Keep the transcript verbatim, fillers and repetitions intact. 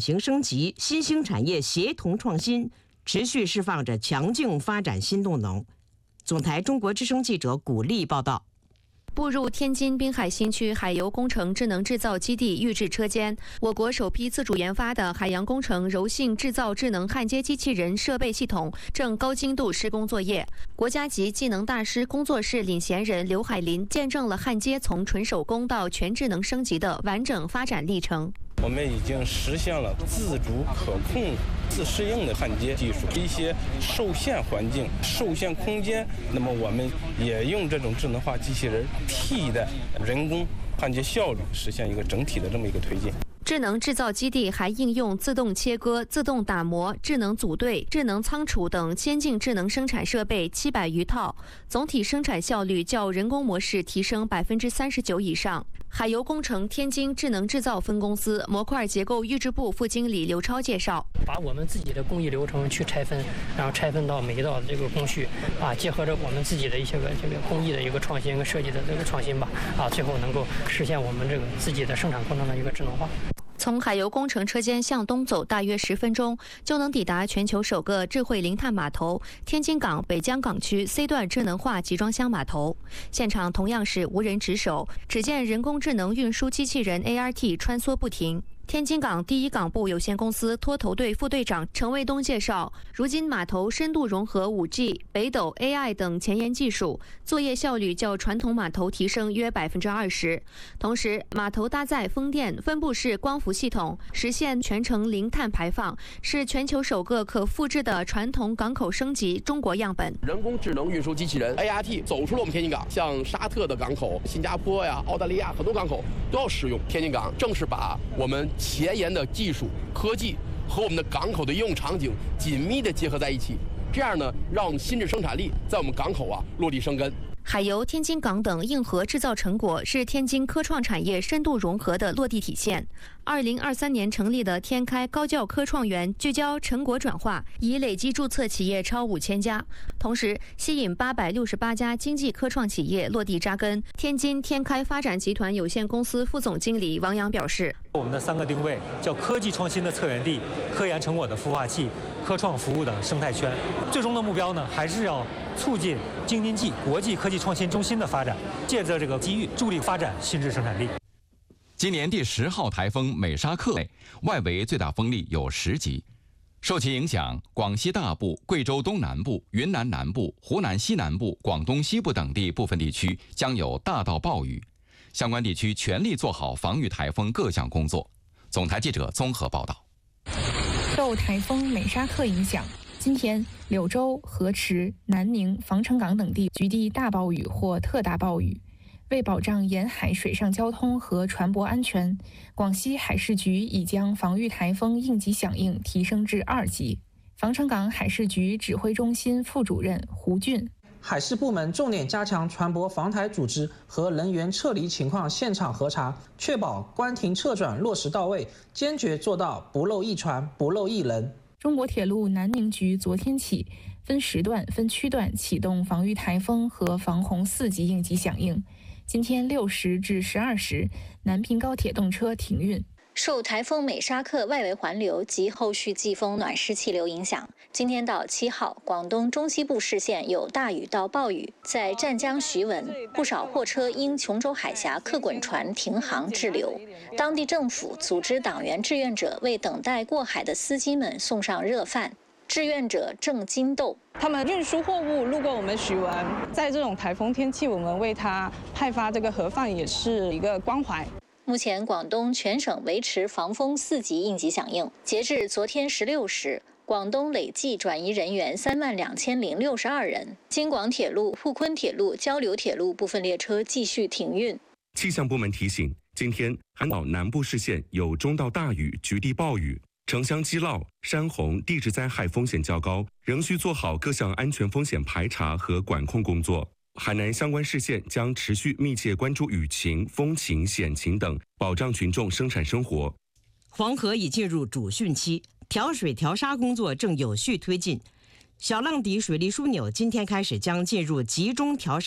型升级、新兴产业协同创新，持续释放着强劲发展新动能。总台中国之声记者古丽报道。 步入天津滨海新区海油工程智能制造基地预制车间，我国首批自主研发的海洋工程柔性制造智能焊接机器人设备系统正高精度施工作业。国家级技能大师工作室领衔人刘海林见证了焊接从纯手工到全智能升级的完整发展历程。 我们已经实现了自主可控、自适应的焊接技术。一些受限环境、受限空间，那么我们也用这种智能化机器人替代人工焊接效率，实现一个整体的这么一个推进。 智能制造基地还应用自动切割、自动打磨、智能组队、智能仓储等先进智能生产设备七百余套，总体生产效率较人工模式提升百分之三十九以上。海油工程天津智能制造分公司模块结构预制部副经理刘超介绍， 把我们自己的工艺流程去拆分，然后拆分到每一道这个工序啊，结合着我们自己的一些个这个工艺的一个创新跟设计的这个创新吧，啊，最后能够实现我们这个自己的生产过程的一个智能化。 从海油工程车间向东走大约十分钟，就能抵达全球首个智慧零碳码头——天津港北江港区 C 段智能化集装箱码头。现场同样是无人值守，只见人工智能运输机器人 A R T 穿梭不停。天津港第一港部有限公司拖头队副队长陈卫东介绍，如今码头深度融合 五 G、北斗 A I 等前沿技术，作业效率较传统码头提升约百分之二十。同时，码头搭载风电分布式光伏系统，实现全程零碳排放，是全球首个可复制的传统港口升级中国样本。 人工智能运输机器人 A R T 走出了我们天津港，像沙特的港口、新加坡呀、澳大利亚很多港口都要使用天津港，正是把我们前沿的技术科技和我们的港口的应用场景紧密地结合在一起，这样呢，让我们新质生产力在我们港口啊落地生根。 海油、天津港等硬核制造成果是天津科创产业深度融合的落地体现。二零二三年成立的天开高教科创园聚焦成果转化，已累计注册企业超五千家，同时吸引八百六十八家经济科创企业落地扎根。天津天开发展集团有限公司副总经理王阳表示， 我们的三个定位叫科技创新的策源地、科研成果的孵化器、科创服务的生态圈。最终的目标呢，还是要促进京津冀国际科技创新中心的发展，借着这个机遇助力发展新质生产力。 今年第十号台风美沙克外围最大风力有十级，受其影响，广西大部、贵州东南部、云南南部、湖南西南部、广东西部等地部分地区将有大到暴雨，相关地区全力做好防御台风各项工作。总台记者综合报道。 受台风美沙克影响，今天柳州、河池、南宁、防城港等地局地大暴雨或特大暴雨。为保障沿海水上交通和船舶安全，广西海事局已将防御台风应急响应提升至二级。防城港海事局指挥中心副主任胡俊， 海事部门重点加强船舶防台组织和人员撤离情况现场核查，确保关停撤转落实到位，坚决做到不漏一船、不漏一人。 中国铁路南宁局昨天起分时段、分区段启动防御台风和防洪四级应急响应。今天六时至十二时，南平高铁动车停运。 受台风美沙克外围环流及后续季风暖湿气流影响，今天到七号，广东中西部市县有大雨到暴雨。在湛江徐闻，不少货车因琼州海峡客滚船停航滞留，当地政府组织党员志愿者为等待过海的司机们送上热饭。志愿者郑金豆， 他们运输货物路过我们徐闻，在这种台风天气，我们为他派发这个盒饭也是一个关怀。 目前，广东全省维持防风四级应急响应。截至昨天十六时，广东累计转移人员三万两千零六十二人。京广铁路、沪昆铁路、交流铁路部分列车继续停运。 气象部门提醒，今天韩岛南部市县有中到大雨、局地暴雨。城乡积涝、山洪、地质灾害风险较高，仍需做好各项安全风险排查和管控工作。海南相关市县将持续密切关注雨情、风情、险情等，保障群众生产生活。 黄河已进入主汛期，调水调沙工作正有序推进。小浪底水利枢纽今天开始将进入集中调沙。